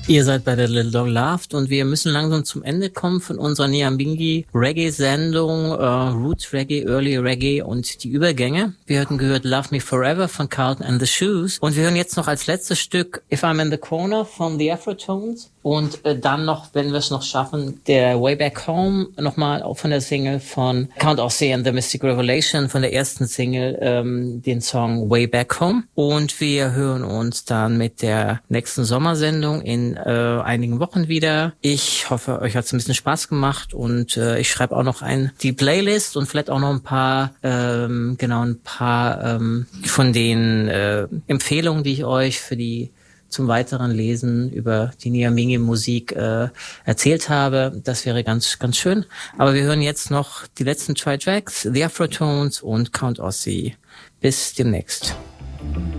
Ihr seid bei der Little Dog Laughed und wir müssen langsam zum Ende kommen von unserer Nyambingi Reggae-Sendung, Roots Reggae, Early Reggae und die Übergänge. Wir hatten gehört Love Me Forever von Carlton and the Shoes und wir hören jetzt noch als letztes Stück If I'm in the Corner von The Afrotones und dann noch, wenn wir es noch schaffen, der Way Back Home, nochmal auch von der Single von Count Ossie and the Mystic Revelation, von der ersten Single, den Song Way Back Home. Und wir hören uns dann mit der nächsten Sommersendung in einigen Wochen wieder. Ich hoffe, euch hat es ein bisschen Spaß gemacht und ich schreibe auch noch die Playlist und vielleicht auch noch ein paar von den Empfehlungen, die ich euch zum weiteren Lesen über die Nyambingi-Musik erzählt habe. Das wäre ganz, ganz schön. Aber wir hören jetzt noch die letzten 2 Tracks, The Afrotones und Count Ossie. Bis demnächst.